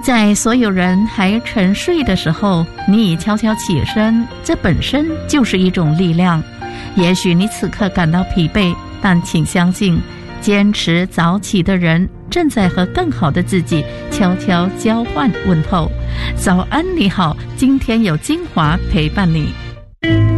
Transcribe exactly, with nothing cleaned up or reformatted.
在所有人还沉睡的时候，你已悄悄起身，这本身就是一种力量。也许你此刻感到疲惫，但请相信，坚持早起的人正在和更好的自己悄悄交换问候。早安，你好，今天有精华陪伴你。